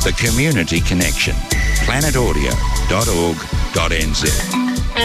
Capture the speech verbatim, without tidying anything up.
the community connection. planet audio dot org dot n z